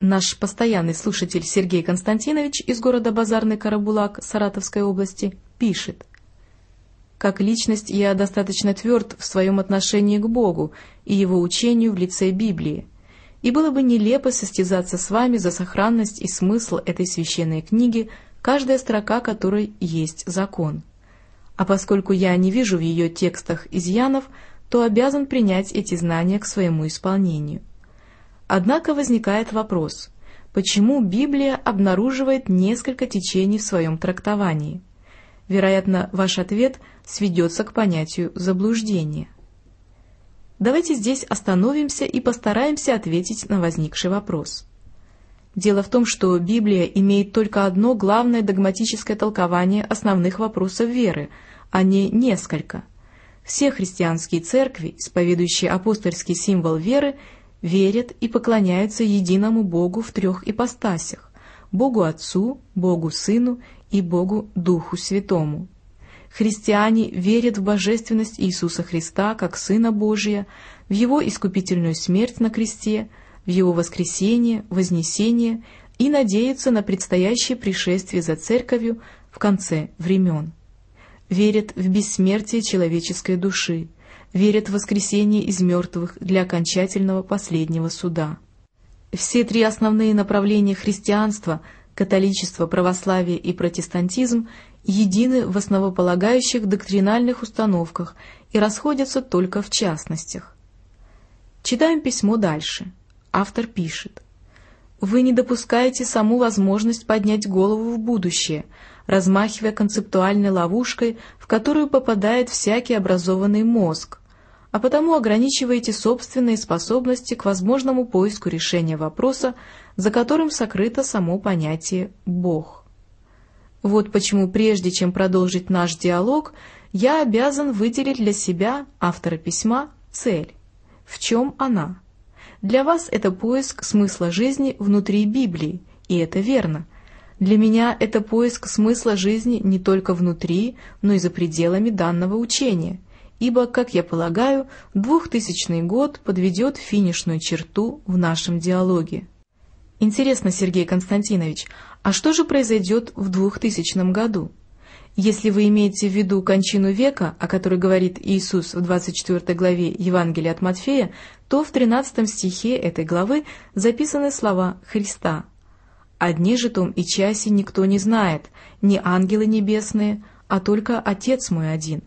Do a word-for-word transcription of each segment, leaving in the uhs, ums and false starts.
Наш постоянный слушатель Сергей Константинович из города Базарный Карабулак Саратовской области пишет: «Как личность я достаточно тверд в своем отношении к Богу и Его учению в лице Библии, и было бы нелепо состязаться с вами за сохранность и смысл этой священной книги, каждая строка которой есть закон. А поскольку я не вижу в ее текстах изъянов, то обязан принять эти знания к своему исполнению. Однако возникает вопрос, почему Библия обнаруживает несколько течений в своем трактовании? Вероятно, ваш ответ сведется к понятию заблуждения. Давайте здесь остановимся и постараемся ответить на возникший вопрос. Дело в том, что Библия имеет только одно главное догматическое толкование основных вопросов веры, а не несколько. Все христианские церкви, исповедующие апостольский символ веры, верят и поклоняются единому Богу в трех ипостасях – Богу Отцу, Богу Сыну и Богу Духу Святому. Христиане верят в божественность Иисуса Христа как Сына Божия, в Его искупительную смерть на кресте, в Его воскресение, вознесение и надеются на предстоящее пришествие за Церковью в конце времен. Верят в бессмертие человеческой души, верят в воскресение из мертвых для окончательного последнего суда. Все три основные направления христианства – католичество, православие и протестантизм – едины в основополагающих доктринальных установках и расходятся только в частностях. Читаем письмо дальше. Автор пишет: «Вы не допускаете саму возможность поднять голову в будущее, размахивая концептуальной ловушкой, в которую попадает всякий образованный мозг, а потому ограничиваете собственные способности к возможному поиску решения вопроса, за которым сокрыто само понятие «Бог». Вот почему, прежде чем продолжить наш диалог, я обязан выделить для себя, автора письма, цель. В чем она? Для вас это поиск смысла жизни внутри Библии, и это верно. Для меня это поиск смысла жизни не только внутри, но и за пределами данного учения, ибо, как я полагаю, двухтысячный год подведет финишную черту в нашем диалоге». Интересно, Сергей Константинович, а что же произойдет в двухтысячном году? Если вы имеете в виду кончину века, о которой говорит Иисус в двадцать четвёртой главе Евангелия от Матфея, то в тринадцатом стихе этой главы записаны слова Христа: «О дне же том и часе никто не знает, ни ангелы небесные, а только Отец мой один».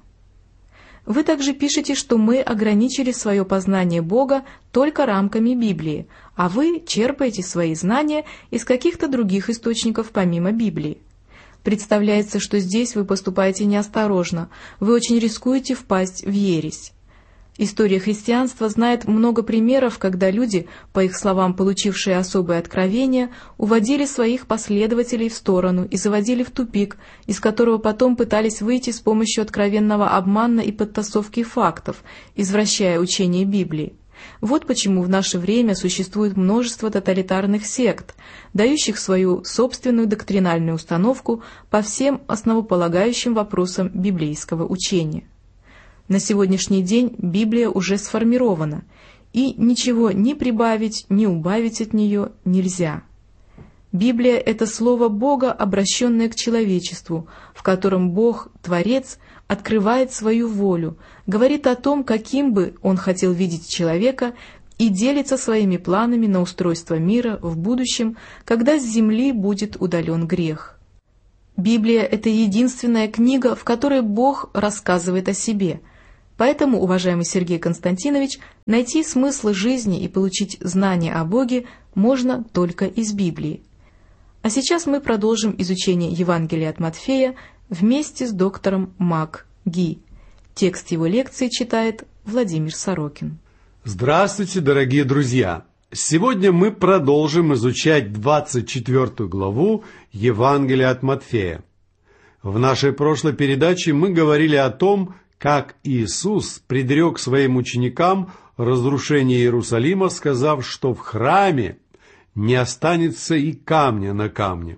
Вы также пишете, что мы ограничили свое познание Бога только рамками Библии, а вы черпаете свои знания из каких-то других источников помимо Библии. Представляется, что здесь вы поступаете неосторожно, вы очень рискуете впасть в ересь. История христианства знает много примеров, когда люди, по их словам получившие особые откровения, уводили своих последователей в сторону и заводили в тупик, из которого потом пытались выйти с помощью откровенного обмана и подтасовки фактов, извращая учение Библии. Вот почему в наше время существует множество тоталитарных сект, дающих свою собственную доктринальную установку по всем основополагающим вопросам библейского учения. На сегодняшний день Библия уже сформирована, и ничего ни прибавить, ни убавить от нее нельзя. Библия – это слово Бога, обращенное к человечеству, в котором Бог, Творец, открывает свою волю, говорит о том, каким бы Он хотел видеть человека, и делится своими планами на устройство мира в будущем, когда с земли будет удален грех. Библия – это единственная книга, в которой Бог рассказывает о себе. Поэтому, уважаемый Сергей Константинович, найти смысл жизни и получить знания о Боге можно только из Библии. А сейчас мы продолжим изучение Евангелия от Матфея вместе с доктором Мак Ги. Текст его лекции читает Владимир Сорокин. Здравствуйте, дорогие друзья! Сегодня мы продолжим изучать двадцать четвёртую главу Евангелия от Матфея. В нашей прошлой передаче мы говорили о том, как Иисус предрек своим ученикам разрушение Иерусалима, сказав, что в храме не останется и камня на камне.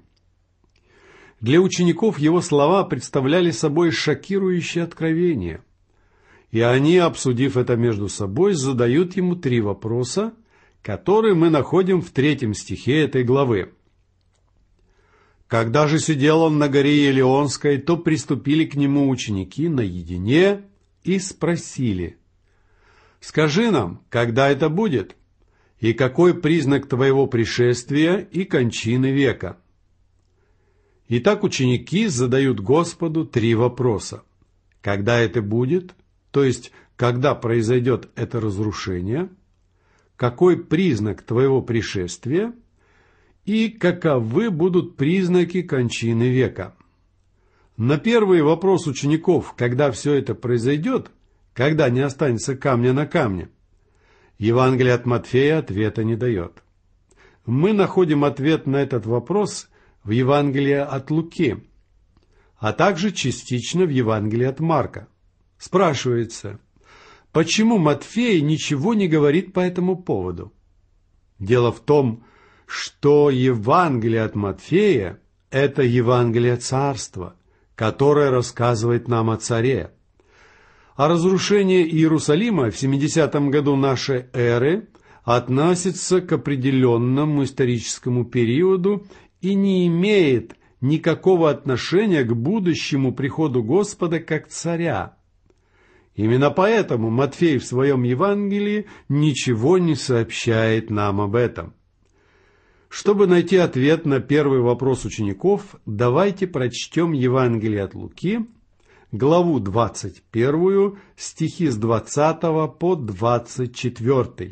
Для учеников его слова представляли собой шокирующее откровение. И они, обсудив это между собой, задают ему три вопроса, который мы находим в третьем стихе этой главы. «Когда же сидел он на горе Елеонской, то приступили к нему ученики наедине и спросили: „Скажи нам, когда это будет, и какой признак твоего пришествия и кончины века?“ Итак, ученики задают Господу три вопроса. Когда это будет, то есть когда произойдет это разрушение, какой признак твоего пришествия и каковы будут признаки кончины века. На первый вопрос учеников, когда все это произойдет, когда не останется камня на камне, Евангелие от Матфея ответа не дает. Мы находим ответ на этот вопрос в Евангелии от Луки, а также частично в Евангелии от Марка. Спрашивается, почему Матфей ничего не говорит по этому поводу? Дело в том, что Евангелие от Матфея – это Евангелие Царства, которое рассказывает нам о царе. А разрушение Иерусалима в семидесятом году нашей эры относится к определенному историческому периоду и не имеет никакого отношения к будущему приходу Господа как царя. Именно поэтому Матфей в своем Евангелии ничего не сообщает нам об этом. Чтобы найти ответ на первый вопрос учеников, давайте прочтем Евангелие от Луки, главу двадцать первую, стихи с двадцатого по двадцать четвёртый.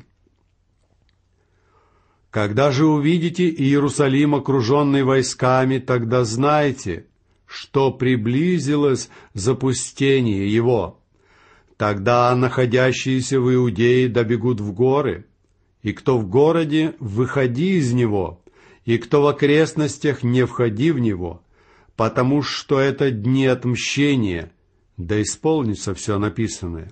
«Когда же увидите Иерусалим, окруженный войсками, тогда знайте, что приблизилось запустение его. Тогда находящиеся в Иудее добегут в горы, и кто в городе, выходи из него, и кто в окрестностях, не входи в него, потому что это дни отмщения, да исполнится все написанное.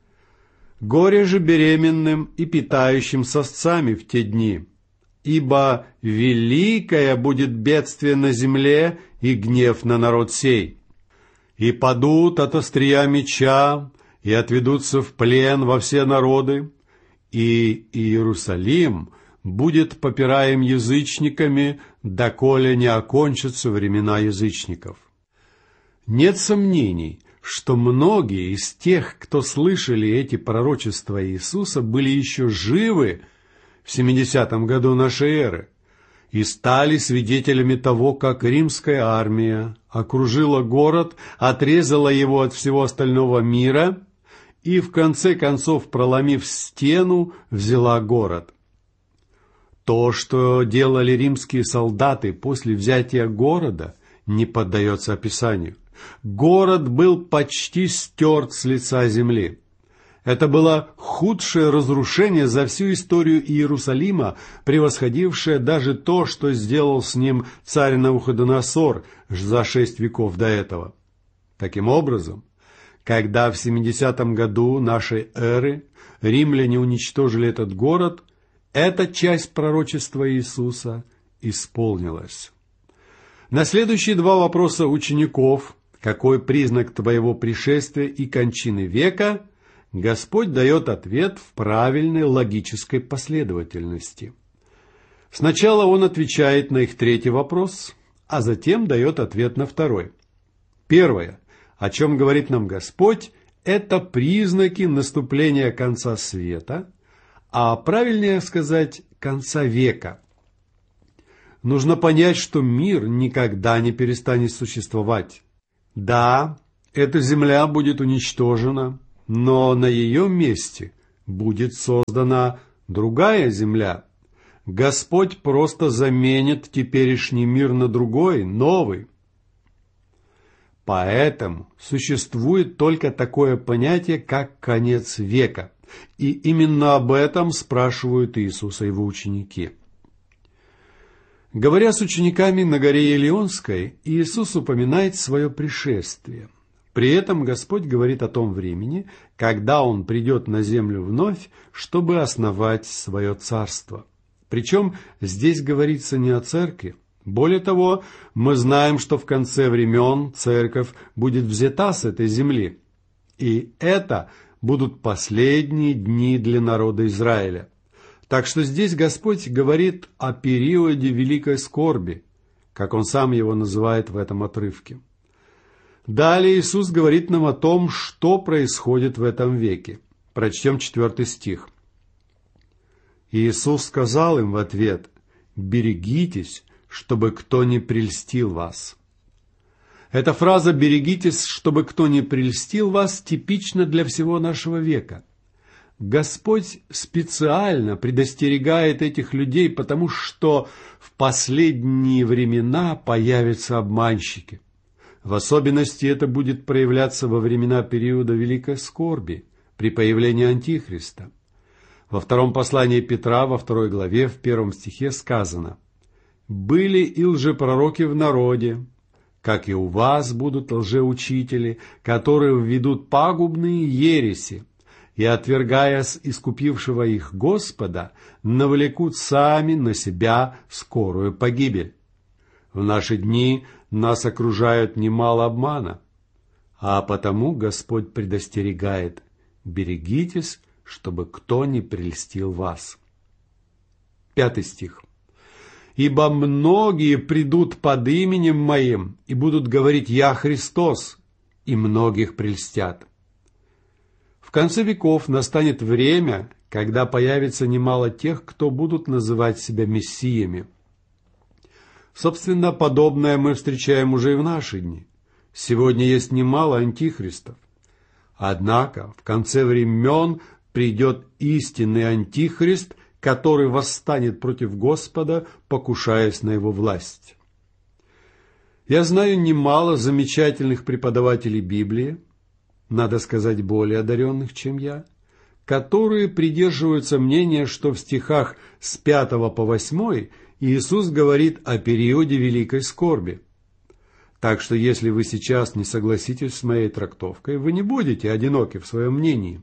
Горе же беременным и питающим сосцами в те дни, ибо великое будет бедствие на земле и гнев на народ сей. И падут от острия меча, и отведутся в плен во все народы, и Иерусалим будет попираем язычниками, доколе не окончатся времена язычников». Нет сомнений, что многие из тех, кто слышали эти пророчества Иисуса, были еще живы в семидесятом году нашей эры и стали свидетелями того, как римская армия окружила город, отрезала его от всего остального мира и, в конце концов, проломив стену, взяла город. То, что делали римские солдаты после взятия города, не поддается описанию. Город был почти стерт с лица земли. Это было худшее разрушение за всю историю Иерусалима, превосходившее даже то, что сделал с ним царь Навуходоносор за шесть веков до этого. Таким образом, когда в семидесятом году нашей эры римляне уничтожили этот город, эта часть пророчества Иисуса исполнилась. На следующие два вопроса учеников, какой признак твоего пришествия и кончины века, Господь дает ответ в правильной логической последовательности. Сначала Он отвечает на их третий вопрос, а затем дает ответ на второй. Первое, о чем говорит нам Господь, это признаки наступления конца света, а правильнее сказать, конца века. Нужно понять, что мир никогда не перестанет существовать. Да, эта земля будет уничтожена, но на ее месте будет создана другая земля. Господь просто заменит теперешний мир на другой, новый. Поэтому существует только такое понятие, как конец века. И именно об этом спрашивают Иисуса его ученики. Говоря с учениками на горе Елеонской, Иисус упоминает свое пришествие. При этом Господь говорит о том времени, когда Он придет на землю вновь, чтобы основать свое царство. Причем здесь говорится не о церкви. Более того, мы знаем, что в конце времен церковь будет взята с этой земли. И это будут последние дни для народа Израиля. Так что здесь Господь говорит о периоде великой скорби, как Он сам его называет в этом отрывке. Далее Иисус говорит нам о том, что происходит в этом веке. Прочтем четвертый стих. Иисус сказал им в ответ: «Берегитесь, чтобы кто не прельстил вас». Эта фраза «берегитесь, чтобы кто не прельстил вас» типична для всего нашего века. Господь специально предостерегает этих людей, потому что в последние времена появятся обманщики. В особенности это будет проявляться во времена периода Великой Скорби, при появлении Антихриста. Во втором послании Петра, во второй главе, в первом стихе сказано: «Были и лжепророки в народе, как и у вас будут лжеучители, которые введут пагубные ереси, и, отвергая искупившего их Господа, навлекут сами на себя скорую погибель». В наши дни нас окружают немало обмана, а потому Господь предостерегает: «Берегитесь, чтобы кто не прельстил вас». Пятый стих. «Ибо многие придут под именем Моим и будут говорить: Я Христос, и многих прельстят». В конце веков настанет время, когда появится немало тех, кто будут называть себя мессиями. Собственно, подобное мы встречаем уже и в наши дни. Сегодня есть немало антихристов. Однако в конце времен придет истинный антихрист, который восстанет против Господа, покушаясь на его власть. Я знаю немало замечательных преподавателей Библии, надо сказать, более одаренных, чем я, которые придерживаются мнения, что в стихах с пятого по восьмой Иисус говорит о периоде великой скорби. Так что если вы сейчас не согласитесь с моей трактовкой, вы не будете одиноки в своем мнении.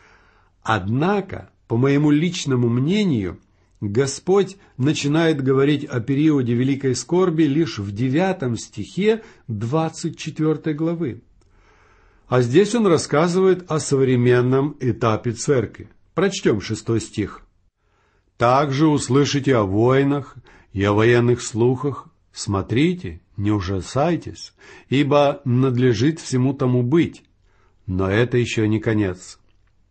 Однако, по моему личному мнению, Господь начинает говорить о периоде великой скорби лишь в девятом стихе двадцать четвёртой главы. А здесь он рассказывает о современном этапе церкви. Прочтем шестой стих. «Также услышите о войнах и о военных слухах. Смотрите, не ужасайтесь, ибо надлежит всему тому быть. Но это еще не конец».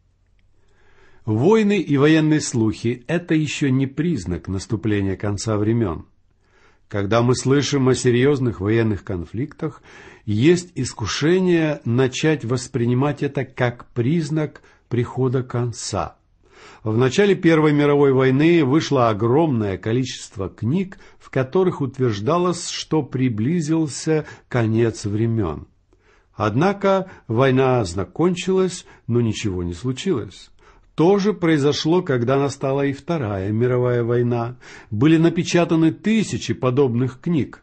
Войны и военные слухи – это еще не признак наступления конца времен. Когда мы слышим о серьезных военных конфликтах, есть искушение начать воспринимать это как признак прихода конца. В начале Первой мировой войны вышло огромное количество книг, в которых утверждалось, что приблизился конец времен. Однако война закончилась, но ничего не случилось. То же произошло, когда настала и Вторая мировая война. Были напечатаны тысячи подобных книг.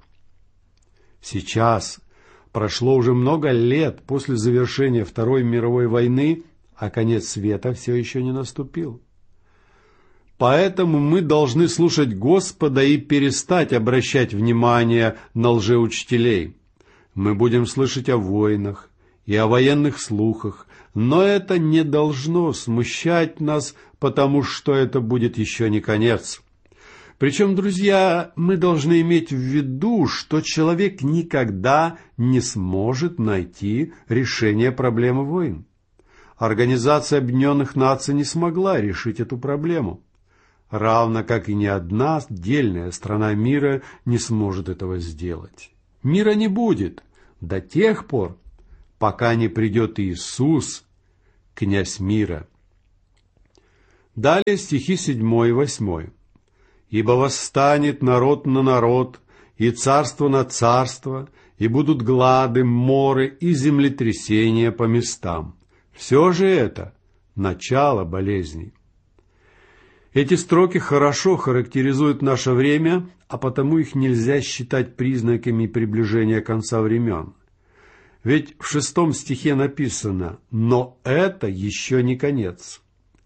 Сейчас прошло уже много лет после завершения Второй мировой войны, а конец света все еще не наступил. Поэтому мы должны слушать Господа и перестать обращать внимание на лжеучителей. Мы будем слышать о войнах и о военных слухах, но это не должно смущать нас, потому что это будет еще не конец. Причем, друзья, мы должны иметь в виду, что человек никогда не сможет найти решение проблемы войн. Организация Объединенных Наций не смогла решить эту проблему, равно как и ни одна отдельная страна мира не сможет этого сделать. Мира не будет до тех пор, пока не придет Иисус, князь мира. Далее стихи седьмой и восьмой. «Ибо восстанет народ на народ, и царство на царство, и будут глады, моры и землетрясения по местам. Все же это начало болезней». Эти строки хорошо характеризуют наше время, а потому их нельзя считать признаками приближения конца времен. Ведь в шестом стихе написано: «Но это еще не конец».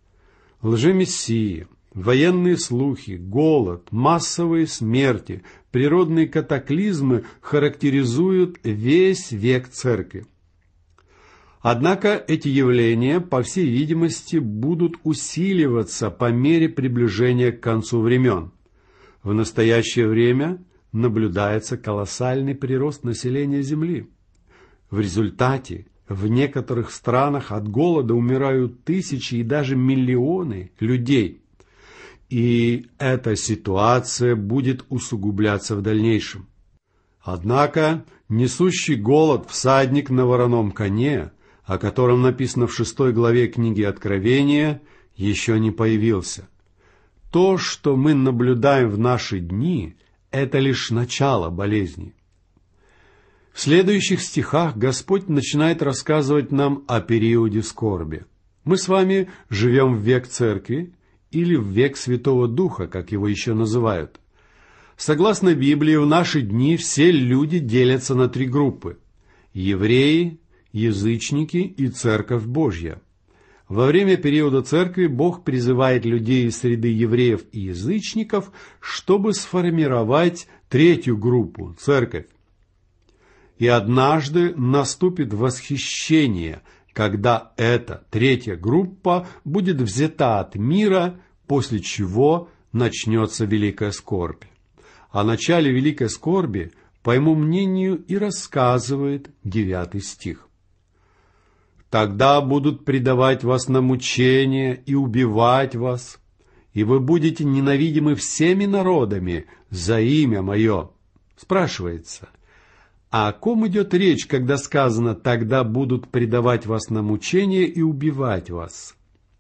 Лжемессии, военные слухи, голод, массовые смерти, природные катаклизмы характеризуют весь век церкви. Однако эти явления, по всей видимости, будут усиливаться по мере приближения к концу времен. В настоящее время наблюдается колоссальный прирост населения Земли. В результате в некоторых странах от голода умирают тысячи и даже миллионы людей. И эта ситуация будет усугубляться в дальнейшем. Однако несущий голод всадник на вороном коне, о котором написано в шестой главе книги Откровения, еще не появился. То, что мы наблюдаем в наши дни, это лишь начало болезни. В следующих стихах Господь начинает рассказывать нам о периоде скорби. Мы с вами живем в век Церкви или в век Святого Духа, как его еще называют. Согласно Библии, в наши дни все люди делятся на три группы – евреи, язычники и Церковь Божья. Во время периода Церкви Бог призывает людей из среды евреев и язычников, чтобы сформировать третью группу – Церковь. И однажды наступит восхищение, когда эта третья группа будет взята от мира, после чего начнется великая скорбь. О начале великой скорби, по моему мнению, и рассказывает девятый стих. «Тогда будут предавать вас на мучение и убивать вас, и вы будете ненавидимы всеми народами за имя мое». Спрашивается, а о ком идет речь, когда сказано «тогда будут предавать вас на мучение и убивать вас»?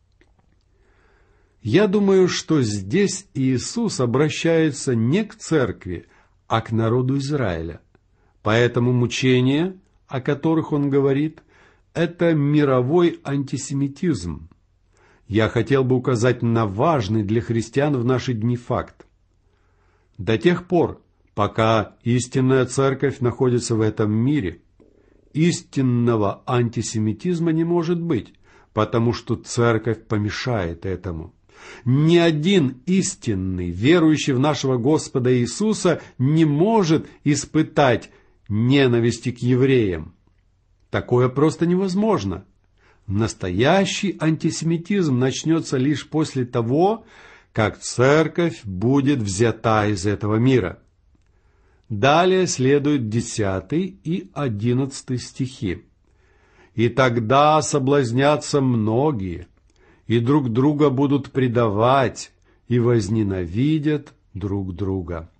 Я думаю, что здесь Иисус обращается не к церкви, а к народу Израиля. Поэтому мучения, о которых он говорит, это мировой антисемитизм. Я хотел бы указать на важный для христиан в наши дни факт. До тех пор, пока истинная церковь находится в этом мире, истинного антисемитизма не может быть, потому что церковь помешает этому. Ни один истинный, верующий в нашего Господа Иисуса, не может испытать ненависти к евреям. Такое просто невозможно. Настоящий антисемитизм начнется лишь после того, как церковь будет взята из этого мира. Далее следуют десятый и одиннадцатый стихи. «И тогда соблазнятся многие, и друг друга будут предавать, и возненавидят друг друга.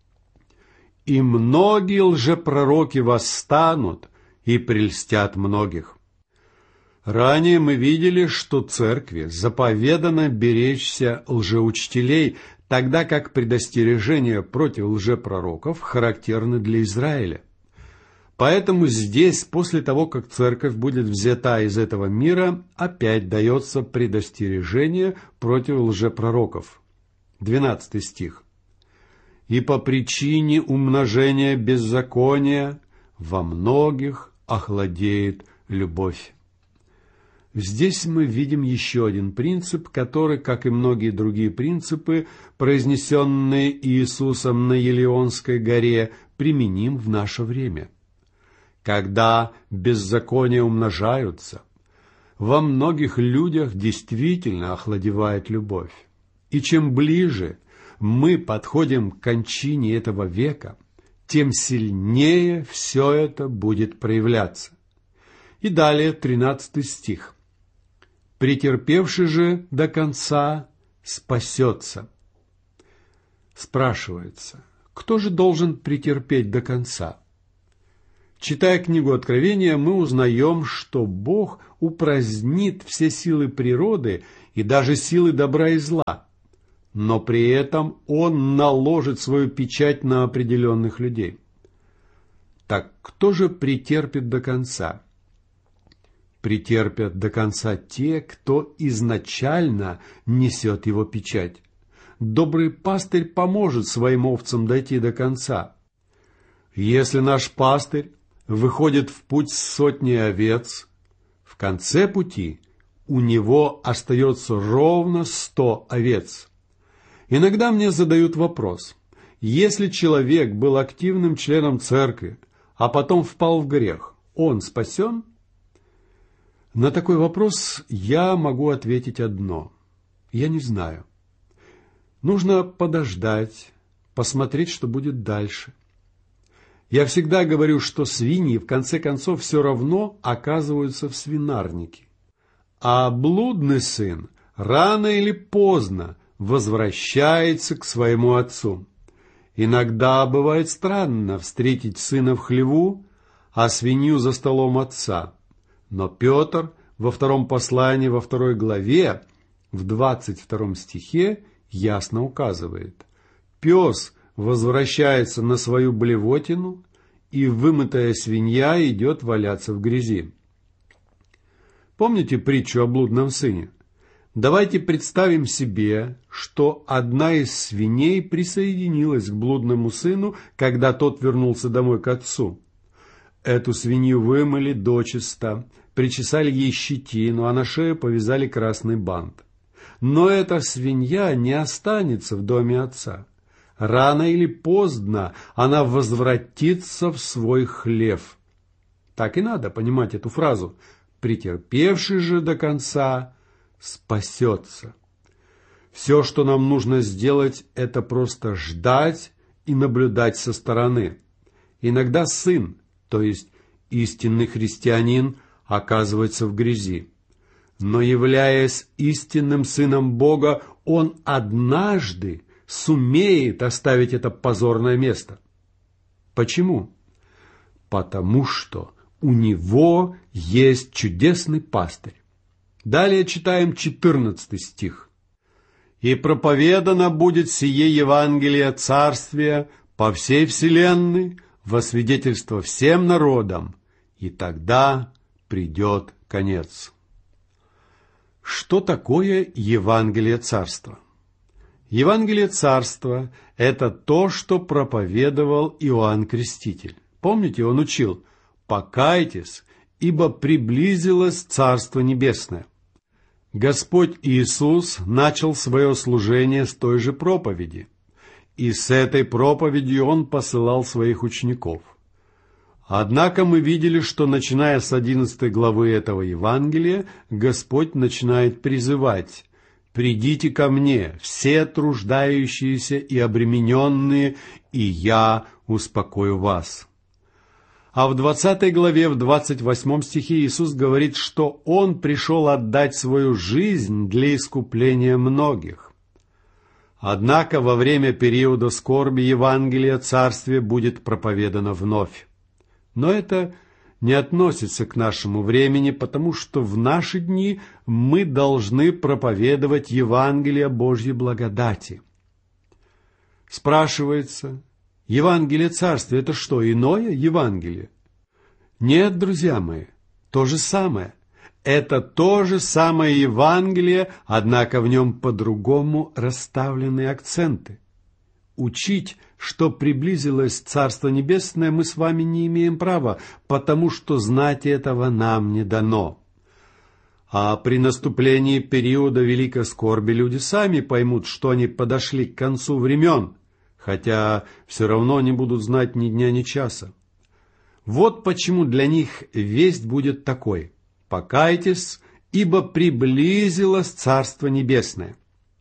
И многие лжепророки восстанут и прельстят многих». Ранее мы видели, что церкви заповедано беречься лжеучителей, тогда как предостережения против лжепророков характерны для Израиля. Поэтому здесь, после того, как церковь будет взята из этого мира, опять дается предостережение против лжепророков. двенадцатый стих. «И по причине умножения беззакония во многих охладеет любовь». Здесь мы видим еще один принцип, который, как и многие другие принципы, произнесенные Иисусом на Елеонской горе, применим в наше время. Когда беззакония умножаются, во многих людях действительно охладевает любовь. И чем ближе мы подходим к кончине этого века, тем сильнее все это будет проявляться. И далее тринадцатый стих. «Претерпевший же до конца спасется». Спрашивается, кто же должен претерпеть до конца? Читая книгу Откровения, мы узнаем, что Бог упразднит все силы природы и даже силы добра и зла, но при этом Он наложит свою печать на определенных людей. Так кто же претерпит до конца? Претерпят до конца те, кто изначально несет его печать. Добрый пастырь поможет своим овцам дойти до конца. Если наш пастырь выходит в путь с сотней овец, в конце пути у него остается ровно сто овец. Иногда мне задают вопрос: если человек был активным членом церкви, а потом впал в грех, он спасен? На такой вопрос я могу ответить одно. Я не знаю. Нужно подождать, посмотреть, что будет дальше. Я всегда говорю, что свиньи в конце концов все равно оказываются в свинарнике. А блудный сын рано или поздно возвращается к своему отцу. Иногда бывает странно встретить сына в хлеву, а свинью за столом отца. Но Петр во втором послании, во второй главе, в двадцать втором стихе ясно указывает: пес возвращается на свою блевотину, и вымытая свинья идет валяться в грязи. Помните притчу о блудном сыне? Давайте представим себе, что одна из свиней присоединилась к блудному сыну, когда тот вернулся домой к отцу. Эту свинью вымыли дочисто, причесали ей щетину, а на шею повязали красный бант. Но эта свинья не останется в доме отца. Рано или поздно она возвратится в свой хлев. Так и надо понимать эту фразу. Претерпевший же до конца спасется. Все, что нам нужно сделать, это просто ждать и наблюдать со стороны. Иногда сын, то есть истинный христианин, оказывается в грязи. Но, являясь истинным сыном Бога, он однажды сумеет оставить это позорное место. Почему? Потому что у него есть чудесный пастырь. Далее читаем четырнадцатый стих. «И проповедано будет сие Евангелие Царствия по всей вселенной во свидетельство всем народам, и тогда придет конец». Что такое Евангелие Царства? Евангелие Царства – это то, что проповедовал Иоанн Креститель. Помните, он учил: «Покайтесь, ибо приблизилось Царство Небесное». Господь Иисус начал свое служение с той же проповеди, и с этой проповедью Он посылал своих учеников. Однако мы видели, что, начиная с одиннадцатой главы этого Евангелия, Господь начинает призывать: «Придите ко мне, все труждающиеся и обремененные, и я успокою вас». А в двадцатой главе, в двадцать восьмом стихе Иисус говорит, что Он пришел отдать свою жизнь для искупления многих. Однако во время периода скорби Евангелие Царствия будет проповедано вновь. Но это не относится к нашему времени, потому что в наши дни мы должны проповедовать Евангелие Божьей благодати. Спрашивается: Евангелие Царствия – это что, иное Евангелие? Нет, друзья мои, то же самое. Это то же самое Евангелие, однако в нем по-другому расставлены акценты. Учить, что приблизилось Царство Небесное, мы с вами не имеем права, потому что знать этого нам не дано. А при наступлении периода великой скорби люди сами поймут, что они подошли к концу времен, хотя все равно не будут знать ни дня, ни часа. Вот почему для них весть будет такой: «Покайтесь, ибо приблизилось Царство Небесное».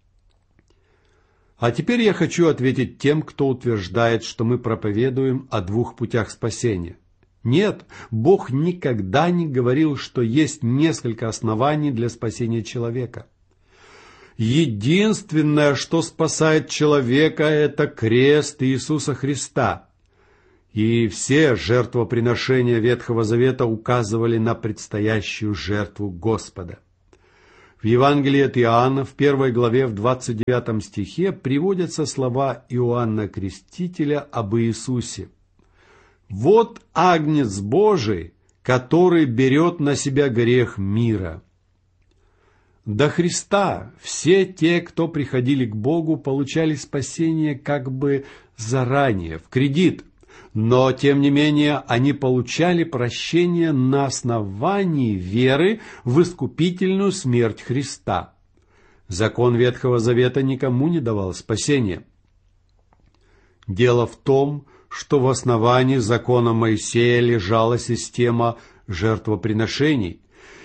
А теперь я хочу ответить тем, кто утверждает, что мы проповедуем о двух путях спасения. Нет, Бог никогда не говорил, что есть несколько оснований для спасения человека. Единственное, что спасает человека, это крест Иисуса Христа. И все жертвоприношения Ветхого Завета указывали на предстоящую жертву Господа. В Евангелии от Иоанна, в первой главе, в двадцать девятом стихе, приводятся слова Иоанна Крестителя об Иисусе. «Вот Агнец Божий, который берет на себя грех мира». До Христа все те, кто приходили к Богу, получали спасение как бы заранее, в кредит. Но, тем не менее, они получали прощение на основании веры в искупительную смерть Христа. Закон Ветхого Завета никому не давал спасения. Дело в том, что в основании закона Моисея лежала система жертвоприношений,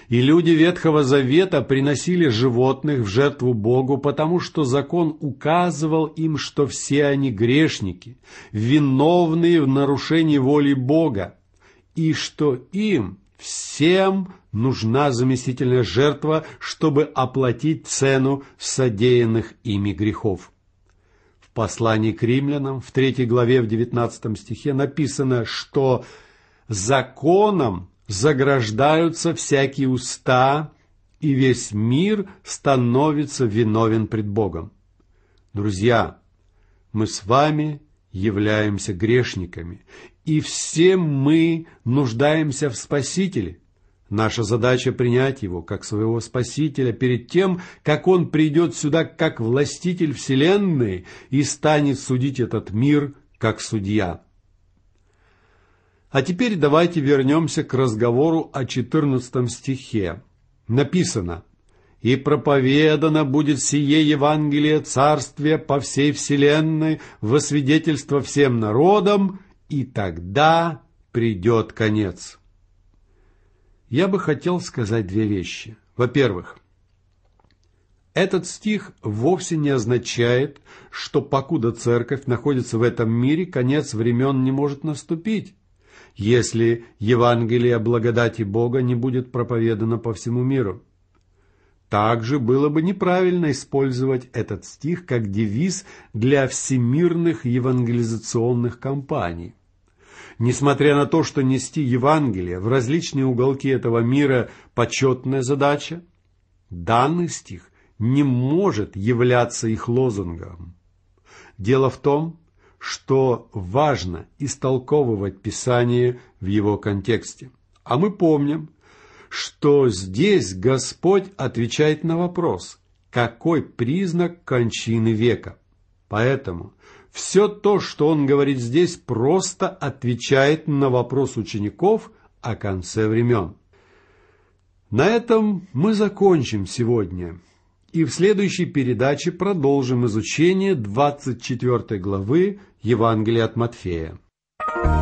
И люди Ветхого Завета приносили животных в жертву Богу, потому что закон указывал им, что все они грешники, виновные в нарушении воли Бога, и что им всем нужна заместительная жертва, чтобы оплатить цену содеянных ими грехов. В послании к римлянам, в третьей главе, в девятнадцатом стихе написано, что законом заграждаются всякие уста, и весь мир становится виновен пред Богом. Друзья, мы с вами являемся грешниками, и все мы нуждаемся в Спасителе. Наша задача принять Его как своего Спасителя перед тем, как Он придет сюда как властитель вселенной и станет судить этот мир как судья. А теперь давайте вернемся к разговору о четырнадцатом стихе. Написано: «И проповедано будет сие Евангелие Царствия по всей вселенной во свидетельство всем народам, и тогда придет конец». Я бы хотел сказать две вещи. Во-первых, этот стих вовсе не означает, что покуда церковь находится в этом мире, конец времен не может наступить, если Евангелие о благодати Бога не будет проповедано по всему миру. Также было бы неправильно использовать этот стих как девиз для всемирных евангелизационных кампаний. Несмотря на то, что нести Евангелие в различные уголки этого мира – почетная задача, данный стих не может являться их лозунгом. Дело в том, что важно истолковывать Писание в его контексте. А мы помним, что здесь Господь отвечает на вопрос, какой признак кончины века. Поэтому все то, что Он говорит здесь, просто отвечает на вопрос учеников о конце времен. На этом мы закончим сегодня. И в следующей передаче продолжим изучение двадцать четвёртой главы Евангелия от Матфея.